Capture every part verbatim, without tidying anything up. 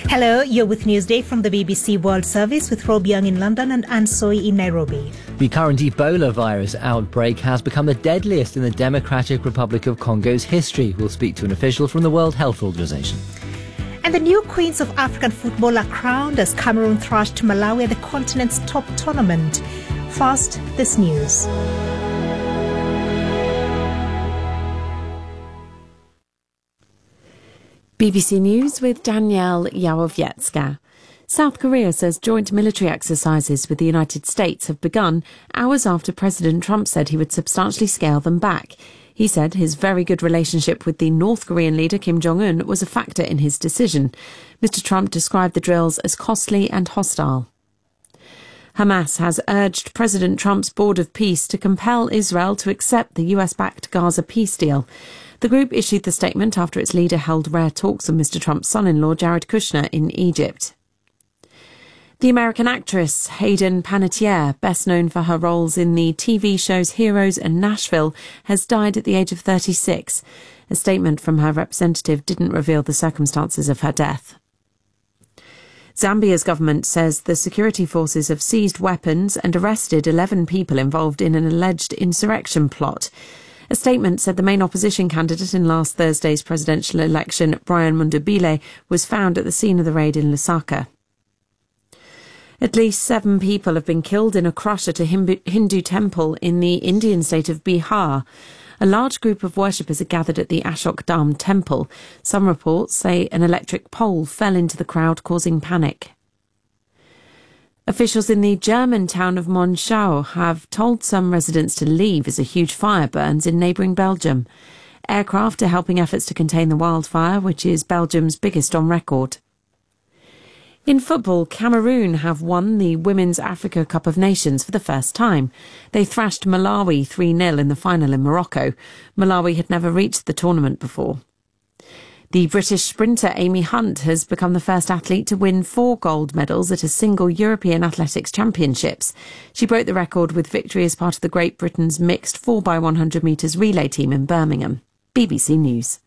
Hello, you're with Newsday from the B B C World Service with Rob Young in London and Anne Soy in Nairobi. The current Ebola virus outbreak has become the deadliest in the Democratic Republic of Congo's history. We'll speak to an official from the World Health Organization. And the new queens of African football are crowned as Cameroon thrashed Malawi at the continent's top tournament. First, this news. B B C News with Danielle Yawowiecka. South Korea says joint military exercises with the United States have begun hours after President Trump said he would substantially scale them back. He said his very good relationship with the North Korean leader Kim Jong-un was a factor in his decision. Mister Trump described the drills as costly and hostile. Hamas has urged President Trump's Board of Peace to compel Israel to accept the U S-backed Gaza peace deal. The group issued the statement after its leader held rare talks with Mister Trump's son-in-law Jared Kushner in Egypt. The American actress Hayden Panettiere, best known for her roles in the T V shows Heroes and Nashville, has died at the age of thirty-six. A statement from her representative didn't reveal the circumstances of her death. Zambia's government says the security forces have seized weapons and arrested eleven people involved in an alleged insurrection plot. A statement said the main opposition candidate in last Thursday's presidential election, Brian Mundubile, was found at the scene of the raid in Lusaka. At least seven people have been killed in a crush at a Hindu temple in the Indian state of Bihar. A large group of worshippers are gathered at the Ashok Dham temple. Some reports say an electric pole fell into the crowd, causing panic. Officials in the German town of Monschau have told some residents to leave as a huge fire burns in neighbouring Belgium. Aircraft are helping efforts to contain the wildfire, which is Belgium's biggest on record. In football, Cameroon have won the Women's Africa Cup of Nations for the first time. They thrashed Malawi three nil in the final in Morocco. Malawi had never reached the tournament before. The British sprinter Amy Hunt has become the first athlete to win four gold medals at a single European Athletics Championships. She broke the record with victory as part of the Great Britain's mixed four by one hundred metres relay team in Birmingham. B B C News.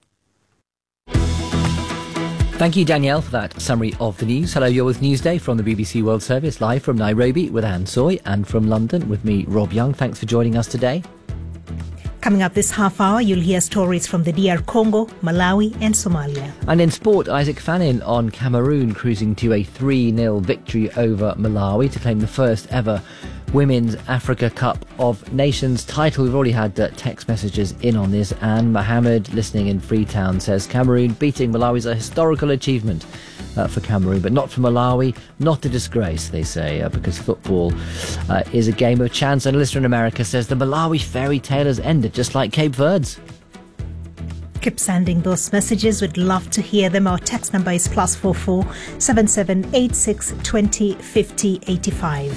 Thank you, Danielle, for that summary of the news. Hello, you're with Newsday from the B B C World Service, live from Nairobi with Anne Soy, and from London with me, Rob Young. Thanks for joining us today. Coming up this half hour, you'll hear stories from the D R Congo, Malawi and Somalia. And in sport, Isaac Fannin on Cameroon cruising to a three nil victory over Malawi to claim the first ever Women's Africa Cup of Nations title. We've already had uh, text messages in on this, and Mohammed, listening in Freetown, says Cameroon beating Malawi is a historical achievement uh, for Cameroon, but not for Malawi, not a disgrace, they say, uh, because football uh, is a game of chance. And a listener in America says the Malawi fairy tale has ended, just like Cape Verde's. Keep sending those messages. We'd love to hear them. Our text number is plus four four seven seven eight six twenty fifty eighty five.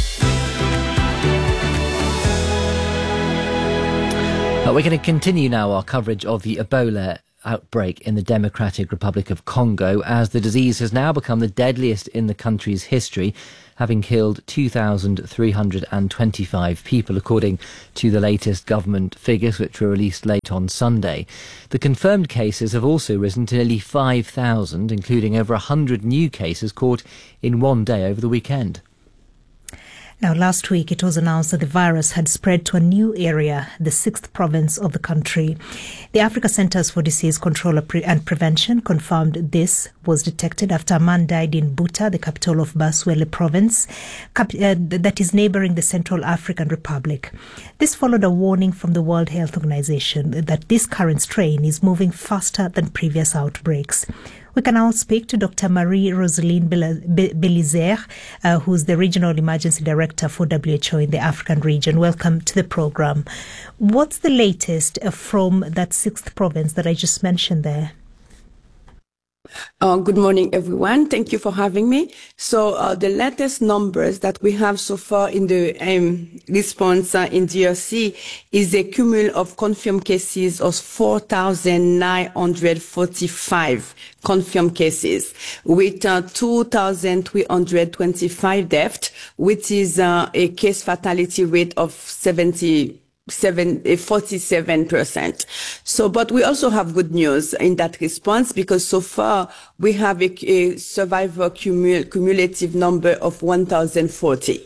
Uh, we're going to continue now our coverage of the Ebola outbreak in the Democratic Republic of Congo, as the disease has now become the deadliest in the country's history, having killed two thousand three hundred twenty-five people, according to the latest government figures, which were released late on Sunday. The confirmed cases have also risen to nearly five thousand, including over one hundred new cases caught in one day over the weekend. Now, last week it was announced that the virus had spread to a new area, the sixth province of the country. The Africa Centers for Disease Control and Prevention confirmed this was detected after a man died in Buta, the capital of Baswele province, that is neighbouring the Central African Republic. This followed a warning from the World Health Organization that this current strain is moving faster than previous outbreaks. We can now speak to Doctor Marie-Rosaline Belizaire, uh, who's the Regional Emergency Director for W H O in the African region. Welcome to the program. What's the latest uh, from that sixth province that I just mentioned there? Uh, good morning, everyone. Thank you for having me. So uh, the latest numbers that we have so far in the um, response uh, in D R C is a cumulative of confirmed cases of four thousand nine hundred forty-five confirmed cases, with uh, two thousand three hundred twenty-five deaths, which is uh, a case fatality rate of seventy seven, forty-seven percent. So, but we also have good news in that response because so far we have a, a survivor cumul- cumulative number of one thousand forty.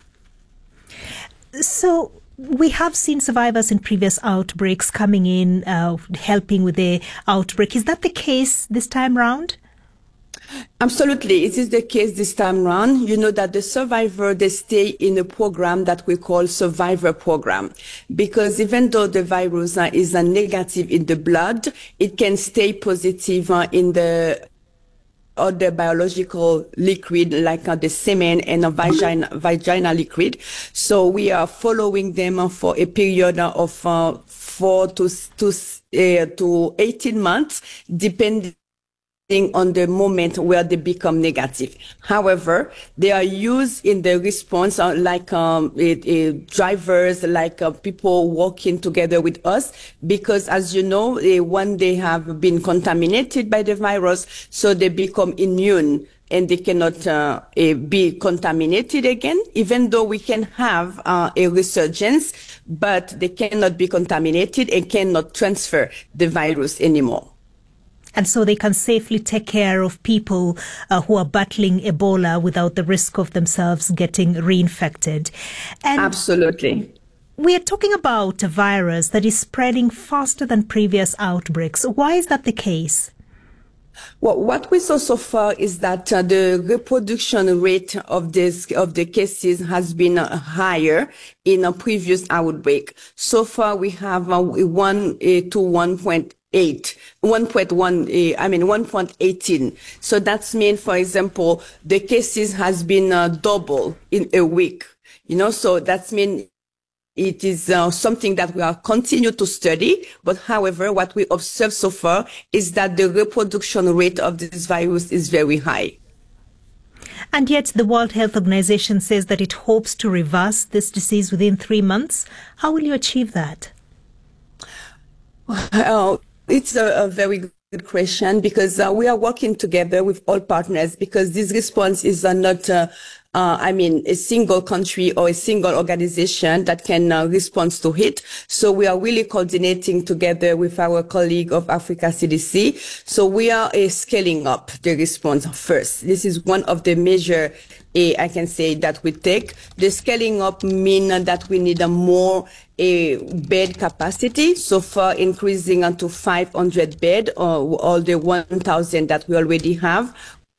So we have seen survivors in previous outbreaks coming in, uh, helping with the outbreak. Is that the case this time round? Absolutely. It is the case this time round. You know that the survivor, they stay in a program that we call survivor program, because even though the virus uh, is a negative in the blood, it can stay positive uh, in the other biological liquid like uh, the semen and a vagina, vagina liquid. So we are following them uh, for a period uh, of uh, four to, to, uh, to eighteen months, depending on the moment where they become negative. However, they are used in the response uh, like um, it, it, drivers, like uh, people working together with us, because as you know, uh, when they have been contaminated by the virus, so they become immune and they cannot uh, uh, be contaminated again, even though we can have uh, a resurgence, but they cannot be contaminated and cannot transfer the virus anymore. And so they can safely take care of people uh, who are battling Ebola without the risk of themselves getting reinfected. And absolutely. We are talking about a virus that is spreading faster than previous outbreaks. Why is that the case? Well, what we saw so far is that uh, the reproduction rate of this of the cases has been uh, higher in a previous outbreak. So far, we have uh, one uh, to one point eight, one point one, uh, I mean one point one eight. So that's mean, for example, the cases has been uh, double in a week. You know, so that's mean. It is uh, something that we are continue to study, but however, what we observe so far is that the reproduction rate of this virus is very high. And yet the World Health Organization says that it hopes to reverse this disease within three months. How will you achieve that? Uh, it's a, a very good question, because uh, we are working together with all partners, because this response is uh, not uh, Uh, I mean, a single country or a single organization that can uh, respond to it. So we are really coordinating together with our colleague of Africa C D C. So we are uh, scaling up the response first. This is one of the measures uh, I can say that we take. The scaling up means that we need a more a bed capacity, so far increasing unto five hundred bed or all the one thousand that we already have.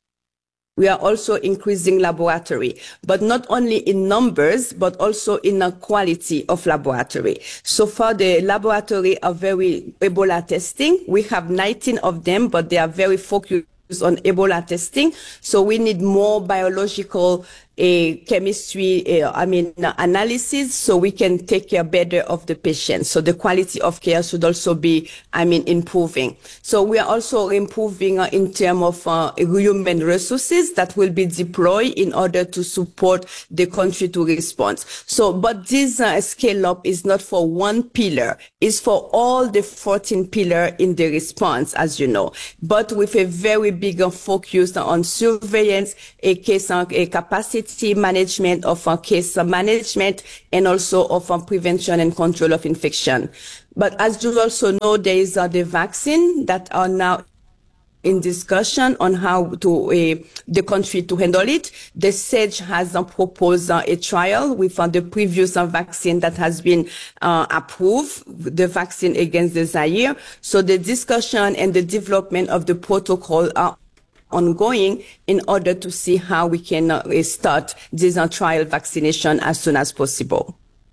We are also increasing laboratory, but not only in numbers, but also in the quality of laboratory. So far, the laboratory are very Ebola testing. We have nineteen of them, but they are very focused on Ebola testing. So we need more biological a chemistry, uh, I mean, uh, analysis, so we can take care better of the patient. So the quality of care should also be, I mean, improving. So we are also improving uh, in terms of uh, human resources that will be deployed in order to support the country to respond. So, but this uh, scale up is not for one pillar. It's for all the fourteen pillars in the response, as you know, but with a very big uh, focus on surveillance, a case uh, a capacity management of our case management, and also of our prevention and control of infection. But as you also know, there is uh, the vaccine that are now in discussion on how to uh, the country to handle it. The S A G has uh, proposed uh, a trial with uh, the previous uh, vaccine that has been uh, approved, the vaccine against the Zaire. So the discussion and the development of the protocol are ongoing in order to see how we can uh, start this uh, trial vaccination as soon as possible.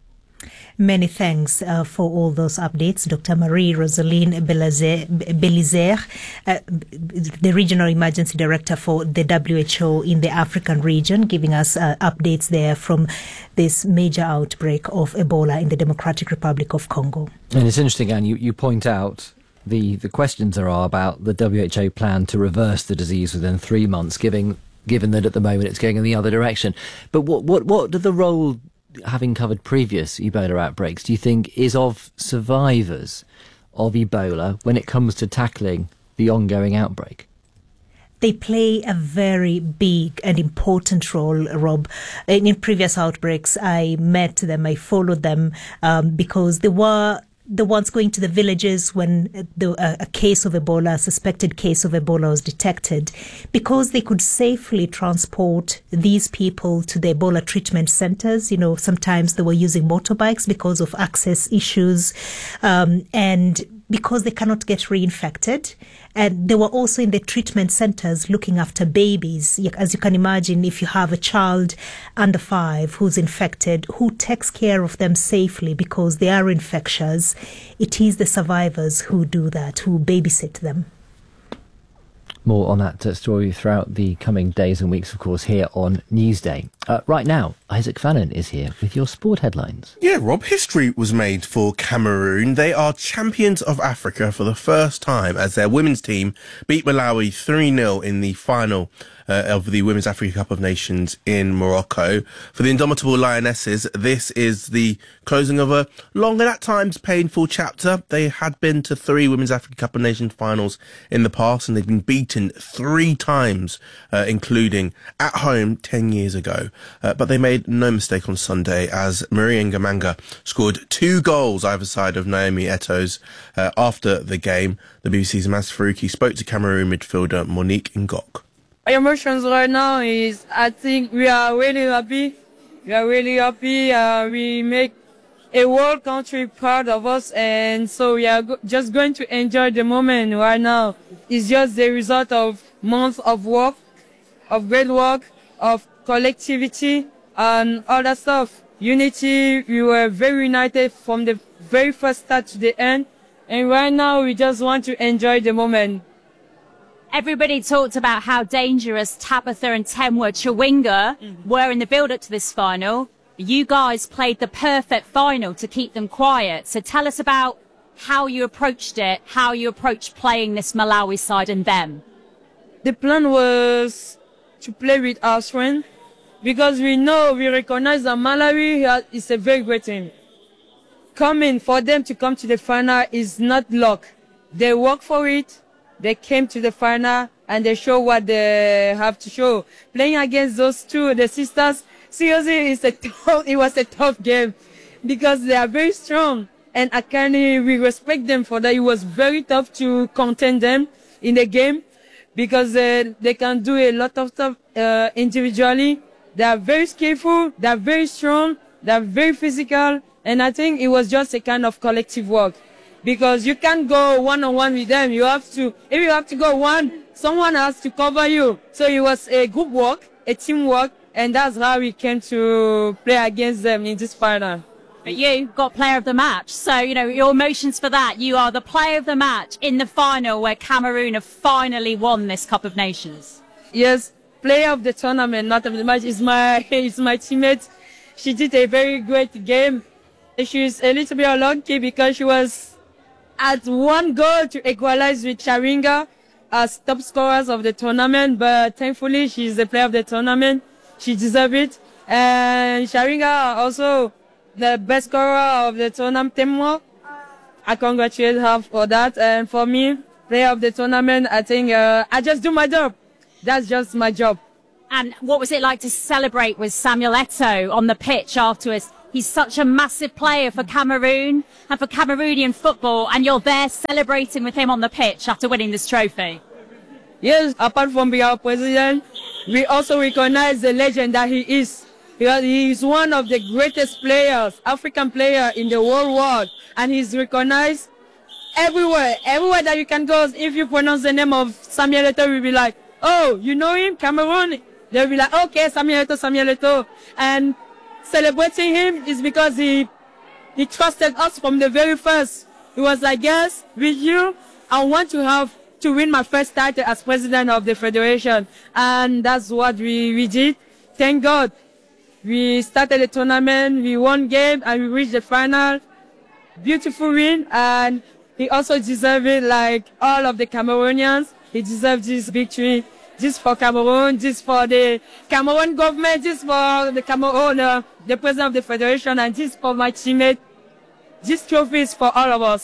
Many thanks uh, for all those updates, Doctor Marie-Rosaline Belizaire, uh, the Regional Emergency Director for the W H O in the African region, giving us uh, updates there from this major outbreak of Ebola in the Democratic Republic of Congo. And it's interesting, Anne, you, you point out The, the questions there are about the W H O plan to reverse the disease within three months, given given that at the moment it's going in the other direction. But what what what do the role, having covered previous Ebola outbreaks, do you think is of survivors of Ebola when it comes to tackling the ongoing outbreak? they play a very big and important role, Rob. In, in previous outbreaks, I met them, I followed them um, because they were the ones going to the villages when the, uh, a case of Ebola, a suspected case of Ebola was detected, because they could safely transport these people to the Ebola treatment centers. You know, sometimes they were using motorbikes because of access issues, um, and because they cannot get reinfected. And they were also in the treatment centers looking after babies. As you can imagine, if you have a child under five who's infected, who takes care of them safely because they are infectious? It is the survivors who do that, who babysit them. More on that uh, story throughout the coming days and weeks, of course, here on Newsday. Uh, right now, Isaac Fannin is here with your sport headlines. Yeah, Rob, history was made for Cameroon. They are champions of Africa for the first time as their women's team beat Malawi three nil in the final uh, of the Women's Africa Cup of Nations in Morocco. For the indomitable Lionesses, this is the closing of a long and at times painful chapter. They had been to three Women's Africa Cup of Nations finals in the past, and they've been beaten three times, uh, including at home ten years ago. Uh, but they made no mistake on Sunday as Marie Ngamanga scored two goals either side of Naomi Eto's. Uh, after the game, the B B C's Maz Faruqi spoke to Cameroon midfielder Monique Ngok. My emotions right now is, I think we are really happy. We are really happy. Uh, we make a world country proud of us, and so we are go- just going to enjoy the moment right now. It's just the result of months of work, of great work, of collectivity and all that stuff. Unity, we were very united from the very first start to the end. And right now we just want to enjoy the moment. Everybody talked about how dangerous Tabitha and Temwa Chawinga mm-hmm. were in the build-up to this final. You guys played the perfect final to keep them quiet. So tell us about how you approached it, how you approached playing this Malawi side and them. The plan was to play with our strength, because we know, we recognize that Malawi is a very great team. Coming, for them to come to the final is not luck. They work for it, they came to the final, and they show what they have to show. Playing against those two, the sisters, seriously, it's a tough, it was a tough game, because they are very strong. And Akani, we respect them for that. It was very tough to contain them in the game, because uh, they can do a lot of stuff uh, individually. They are very skillful, they are very strong, they are very physical, and I think it was just a kind of collective work. Because you can't go one-on-one with them. You have to, if you have to go one, someone has to cover you. So it was a group work, a teamwork, and that's how we came to play against them in this final. But you got player of the match. So, you know, your emotions for that. You are the player of the match in the final where Cameroon have finally won this Cup of Nations. Yes, player of the tournament, not of the match, is my, is my teammate. She did a very great game. She's a little bit unlucky because she was at one goal to equalize with Chawinga as top scorers of the tournament, but thankfully she's the player of the tournament. She deserves it. And Chawinga also the best scorer of the tournament. Temwa, I congratulate her for that. And for me, player of the tournament, I think uh, I just do my job. That's just my job. And what was it like to celebrate with Samuel Eto'o on the pitch afterwards? He's such a massive player for Cameroon and for Cameroonian football, and you're there celebrating with him on the pitch after winning this trophy. Yes, apart from being our president, we also recognize the legend that he is. He is one of the greatest players, African player in the whole world, and he's recognized everywhere. Everywhere that you can go, if you pronounce the name of Samuel Eto'o, we'll be like, oh, you know him, Cameroon? They'll be like, okay, Samuel Eto'o, Samuel Eto'o. And celebrating him is because he he trusted us from the very first. He was like, yes, with you, I want to have to win my first title as president of the federation. And that's what we, we did. Thank God. We started the tournament, we won game, and we reached the final. Beautiful win, and he also deserved it like all of the Cameroonians. He deserved this victory. This for Cameroon, this for the Cameroon government, this for the Cameroon, uh, the president of the federation, and this for my teammate. This trophy is for all of us.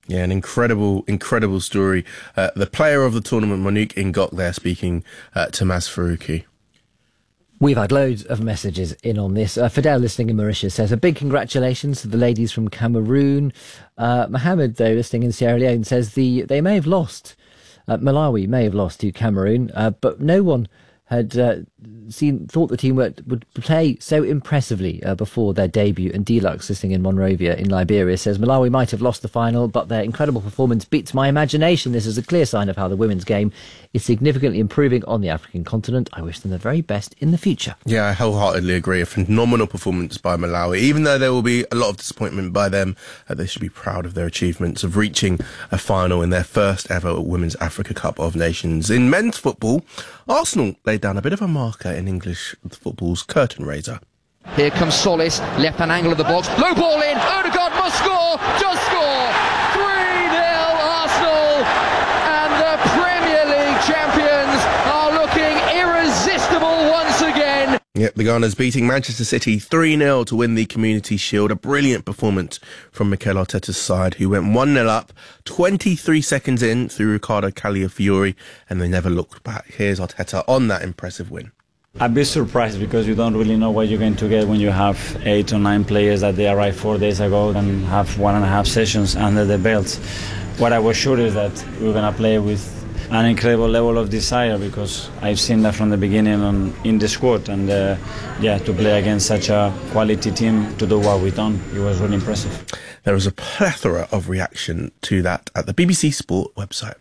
Yeah, an incredible, incredible story. Uh, the player of the tournament, Monique Ngok, there speaking uh, to Maz Faruqi. We've had loads of messages in on this. Uh, Fidel, listening in Mauritius, says a big congratulations to the ladies from Cameroon. Uh, Mohammed, though, listening in Sierra Leone, says the they may have lost. Uh, Malawi may have lost to Cameroon, uh, but no one had uh, seen thought the team would, would play so impressively uh, before their debut. And Deluxe, listening in Monrovia in Liberia, says Malawi might have lost the final, but their incredible performance beats my imagination. This is a clear sign of how the women's game is significantly improving on the African continent. I wish them the very best in the future. Yeah, I wholeheartedly agree. A phenomenal performance by Malawi. Even though there will be a lot of disappointment by them, uh, they should be proud of their achievements of reaching a final in their first ever Women's Africa Cup of Nations. In men's football, Arsenal laid down a bit of a marker in English football's curtain raiser. Here comes Solis, left hand angle of the box, low ball in, Odegaard must score, just score, three nil Arsenal, and the Premier League champions are looking irresistible once again. Yep, the Gunners beating Manchester City three nil to win the Community Shield. A brilliant performance from Mikel Arteta's side, who went one nil up twenty-three seconds in through Ricardo Calafiori, and they never looked back. Here's Arteta on that impressive win. I'd be surprised because you don't really know what you're going to get when you have eight or nine players that they arrived four days ago and have one and a half sessions under the belts. What I was sure is that we're going to play with an incredible level of desire, because I've seen that from the beginning on, in the squad, and uh, yeah, to play against such a quality team, to do what we've done, it was really impressive. There was a plethora of reaction to that at the B B C Sport website.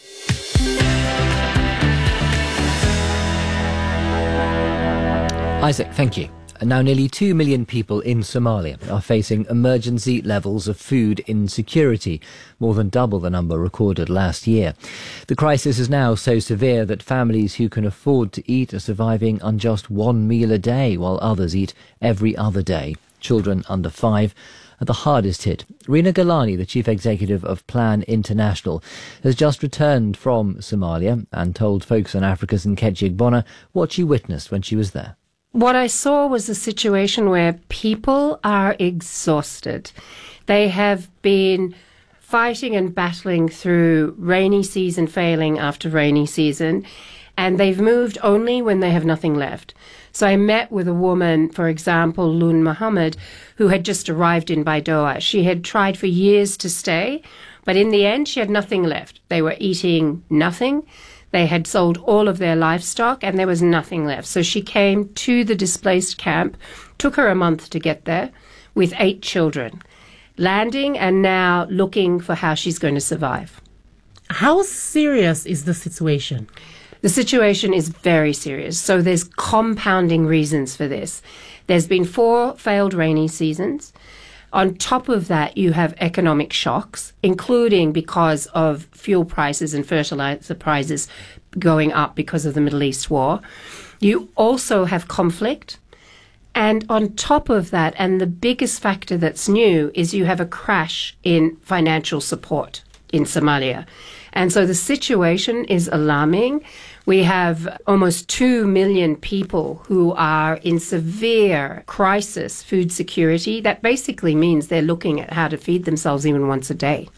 Isaac, thank you. Now, nearly two million people in Somalia are facing emergency levels of food insecurity, more than double the number recorded last year. The crisis is now so severe that families who can afford to eat are surviving on just one meal a day, while others eat every other day. Children under five are the hardest hit. Rina Galani, the chief executive of Plan International, has just returned from Somalia and told Focus on Africa's Nkechi Igbona what she witnessed when she was there. What I saw was a situation where people are exhausted. They have been fighting and battling through rainy season failing after rainy season, and they've moved only when they have nothing left. So I met with a woman, for example, Lun Mohammed, who had just arrived in Baidoa. She had tried for years to stay, but in the end she had nothing left. They were eating nothing. They had sold all of their livestock and there was nothing left. So she came to the displaced camp, took her a month to get there with eight children, landing and now looking for how she's going to survive. How serious is the situation? The situation is very serious. So there's compounding reasons for this. There's been four failed rainy seasons. On top of that, you have economic shocks, including because of fuel prices and fertilizer prices going up because of the Middle East war. You also have conflict. And on top of that, and the biggest factor that's new, is you have a crash in financial support in Somalia. And so the situation is alarming. We have almost two million people who are in severe crisis food security. That basically means they're looking at how to feed themselves even once a day.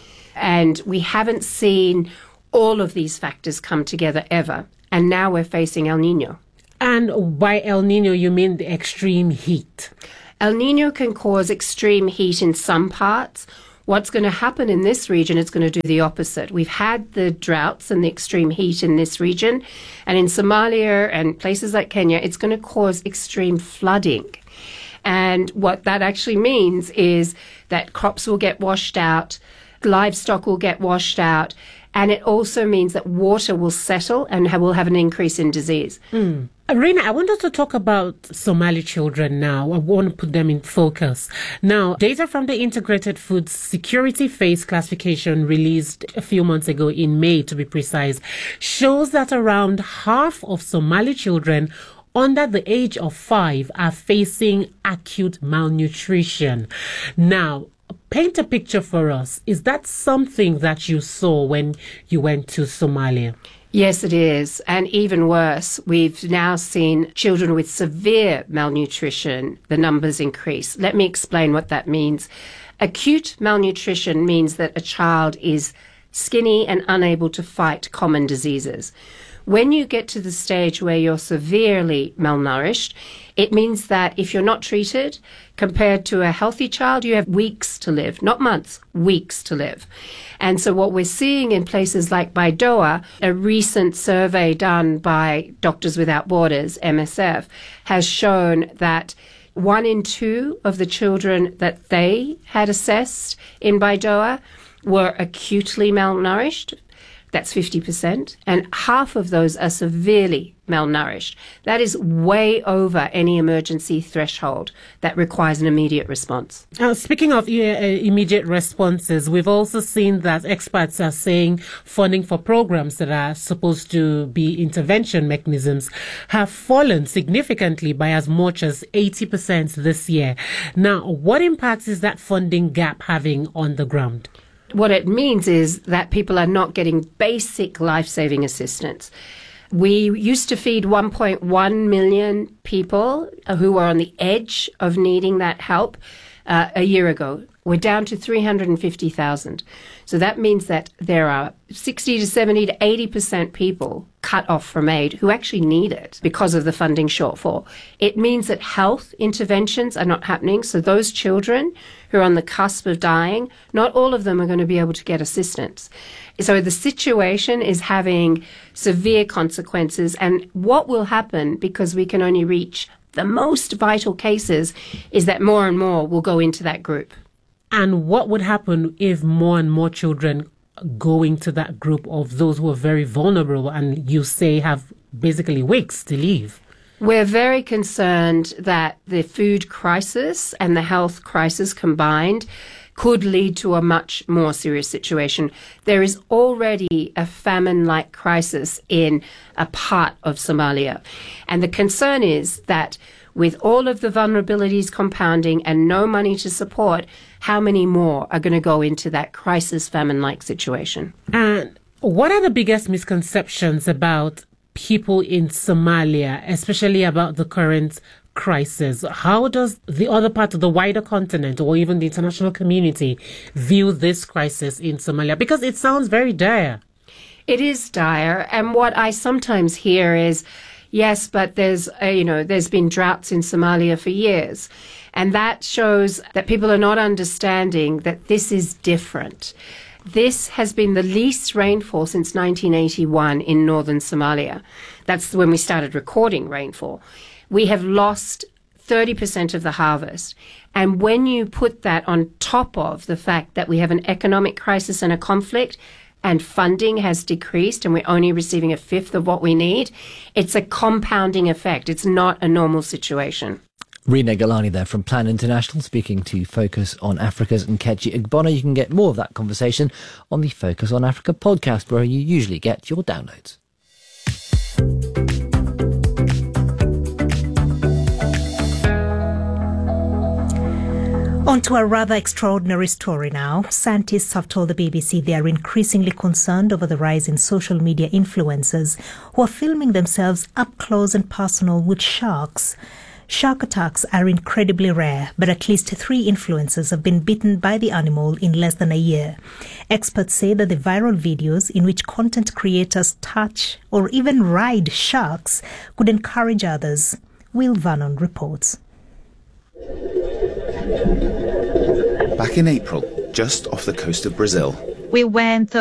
And we haven't seen all of these factors come together ever. And now we're facing El Nino. And by El Nino, you mean the extreme heat? El Nino can cause extreme heat in some parts. What's going to happen in this region is going to do the opposite. We've had the droughts and the extreme heat in this region, and in Somalia and places like Kenya, it's going to cause extreme flooding. And what that actually means is that crops will get washed out, livestock will get washed out, and it also means that water will settle and will have an increase in disease. Mm. Rina, I want us to talk about Somali children now. I want to put them in focus. Now, data from the Integrated Food Security Phase Classification released a few months ago, in May to be precise, shows that around half of Somali children under the age of five are facing acute malnutrition. Now, paint a picture for us. Is that something that you saw when you went to Somalia? Yes, it is. And even worse, we've now seen children with severe malnutrition, the numbers increase. Let me explain what that means. Acute malnutrition means that a child is skinny and unable to fight common diseases. When you get to the stage where you're severely malnourished, it means that if you're not treated, compared to a healthy child, you have weeks to live, not months, weeks to live. And so what we're seeing in places like Baidoa, a recent survey done by Doctors Without Borders, M S F, has shown that one in two of the children that they had assessed in Baidoa were acutely malnourished. That's fifty percent. And half of those are severely malnourished. That is way over any emergency threshold that requires an immediate response. Uh, speaking of uh, immediate responses, we've also seen that experts are saying funding for programs that are supposed to be intervention mechanisms have fallen significantly by as much as eighty percent this year. Now, what impact is that funding gap having on the ground? What it means is that people are not getting basic life-saving assistance. We used to feed one point one million people who were on the edge of needing that help uh, a year ago. We're down to three hundred fifty thousand. So that means that there are sixty to seventy to eighty percent people cut off from aid who actually need it because of the funding shortfall. It means that health interventions are not happening. So those children who are on the cusp of dying, not all of them are going to be able to get assistance. So the situation is having severe consequences. And what will happen, because we can only reach the most vital cases, is that more and more will go into that group. And what would happen if more and more children go into that group of those who are very vulnerable and you say have basically weeks to live? We're very concerned that the food crisis and the health crisis combined could lead to a much more serious situation. There is already a famine-like crisis in a part of Somalia. And the concern is that with all of the vulnerabilities compounding and no money to support, how many more are going to go into that crisis famine-like situation? And what are the biggest misconceptions about people in Somalia, especially about the current crisis? How does the other part of the wider continent or even the international community view this crisis in Somalia? Because it sounds very dire. It is dire. And what I sometimes hear is, yes, but there's, uh, you know, there's been droughts in Somalia for years. And that shows that people are not understanding that this is different. This has been the least rainfall since nineteen eighty-one in northern Somalia. That's when we started recording rainfall. We have lost thirty percent of the harvest. And when you put that on top of the fact that we have an economic crisis and a conflict, and funding has decreased and we're only receiving a fifth of what we need, it's a compounding effect. It's not a normal situation. Rina Galani there from Plan International speaking to Focus on Africa's Nkechi Igbona. You can get more of that conversation on the Focus on Africa podcast, where you usually get your downloads. On to a rather extraordinary story now. Scientists have told the B B C they are increasingly concerned over the rise in social media influencers who are filming themselves up close and personal with sharks. Shark attacks are incredibly rare, but at least three influencers have been bitten by the animal in less than a year. Experts say that the viral videos in which content creators touch or even ride sharks could encourage others. Will Vernon reports. Back in April, just off the coast of Brazil, we went